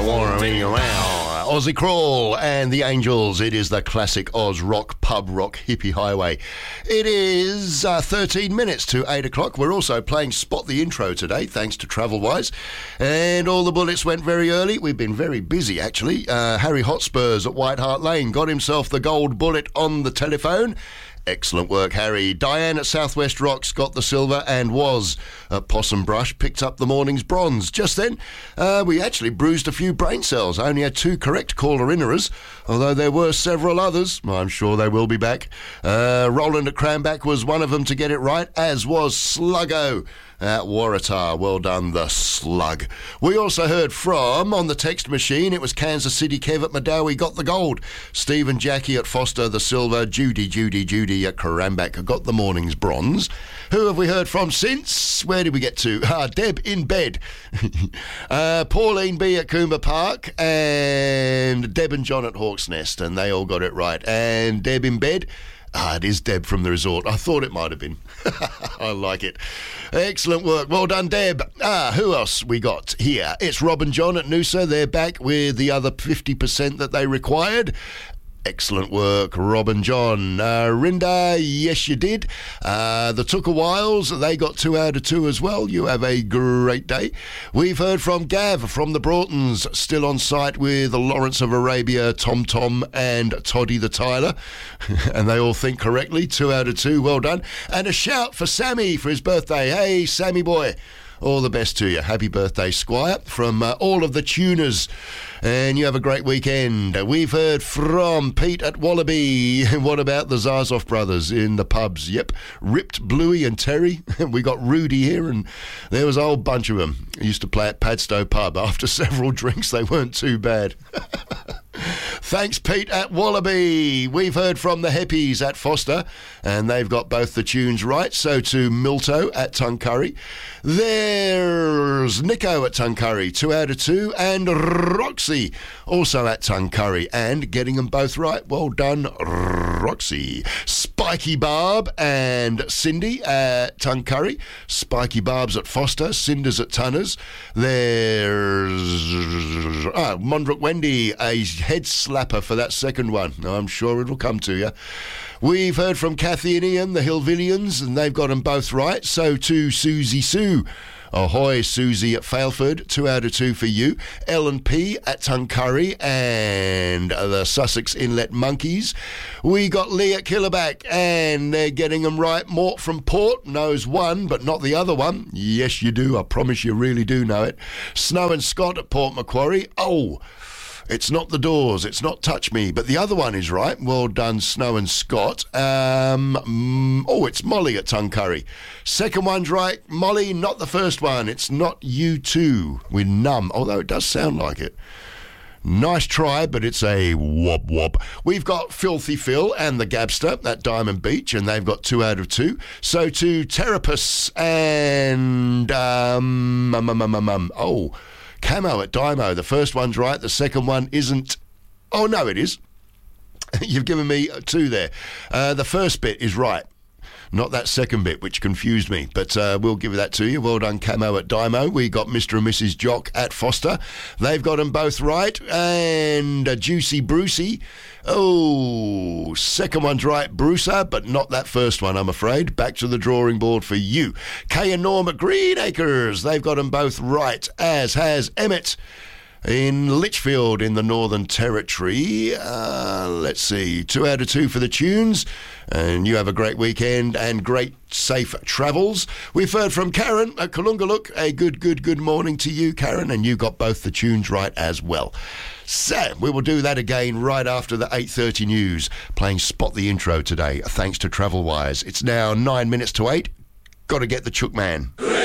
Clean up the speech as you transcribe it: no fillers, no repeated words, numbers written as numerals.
wanna be around. Aussie Crawl and the Angels. It is the classic Oz rock, pub rock, hippie highway. It is 13 minutes to 8 o'clock. We're also playing Spot the Intro today, thanks to Travelwise. And all the bullets went very early. We've been very busy, actually. Harry Hotspurs at White Hart Lane got himself the gold bullet on the telephone. Excellent work, Harry. Diane at Southwest Rocks got the silver, and was at Possum Brush picked up the morning's bronze. Just then, we actually bruised a few brain cells. I only had 2 correct caller-innerers, although there were several others. I'm sure they will be back. Roland at Cranback was one of them to get it right, as was Sluggo at Waratah. Well done, the Slug. We also heard from, on the text machine, it was Kansas City Kev at Madawi got the gold. Stephen Jackie at Foster the silver. Judy at Karambak got the morning's bronze. Who have we heard from since? Where did we get to? Deb in bed. Pauline B at Coomber Park, and Deb and John at Hawk's Nest, and they all got it right. And Deb in bed. It is Deb from the resort. I thought it might have been. I like it. Excellent work. Well done, Deb. Who else we got here? It's Rob and John at Noosa. They're back with the other 50% that they required. Excellent work, Rob and John. Rinda, yes you did. The Tooka Wiles, they got 2 out of 2 as well. You have a great day. We've heard from Gav from the Broughtons, still on site with Lawrence of Arabia, Tom and Toddy the Tyler. And they all think correctly. 2 out of 2, well done. And a shout for Sammy for his birthday. Hey, Sammy boy. All the best to you. Happy birthday, Squire, from all of the tuners. And you have a great weekend. We've heard from Pete at Wallaby. What about the Zazoff brothers in the pubs? Yep. Ripped, Bluey and Terry. We got Rudy here, and there was a whole bunch of them. Used to play at Padstow Pub. After several drinks, they weren't too bad. Thanks, Pete at Wallaby. We've heard from the Heppies at Foster, and they've got both the tunes right. So to Milto at Tuncurry. There's Nico at Tuncurry, 2 out of 2, and Roxy also at Tuncurry, and getting them both right. Well done, Roxy. Spiky Barb and Cindy at Tuncurry. Spiky Barb's at Foster, Cinder's at Tunners. There's Mondrick Wendy, a head slapper for that second one. I'm sure it'll come to you. We've heard from Kathy and Ian, the Hillvillians, and they've got them both right. So to Susie Sue. Ahoy, Susie at Failford, 2 out of 2 for you. Ellen P at Tuncurry and the Sussex Inlet Monkeys. We got Lee at Killerback, and they're getting them right. Mort from Port knows one, but not the other one. Yes, you do. I promise you really do know it. Snow and Scott at Port Macquarie. Oh, it's not the Doors, it's not Touch Me, but the other one is right. Well done, Snow and Scott. It's Molly at Tuncurry. Second one's right, Molly, not the first one. It's not U2 with Numb, although it does sound like it. Nice try, but it's a wob. We've got Filthy Phil and the Gabster at Diamond Beach, and they've got 2 out of 2. So to Terapus and Camo at Dymo. The first one's right. The second one isn't. Oh, no, it is. You've given me 2 there. The first bit is right. Not that second bit, which confused me, but we'll give that to you. Well done, Camo at Dymo. We got Mr. and Mrs. Jock at Foster. They've got them both right. And Juicy Brucey. Oh, second one's right, Brucer, but not that first one, I'm afraid. Back to the drawing board for you. Kay and Norm at Greenacres. They've got them both right, as has Emmett in Litchfield in the Northern Territory. Let's see, 2 out of 2 for the tunes. And you have a great weekend and great safe travels. We've heard from Karen at Kalungaluk. A good morning to you, Karen, and you got both the tunes right as well. So we will do that again right after the 8:30 news, playing Spot the Intro today, thanks to Travelwise. It's now 9 minutes to 8. Got to get the Chook Man.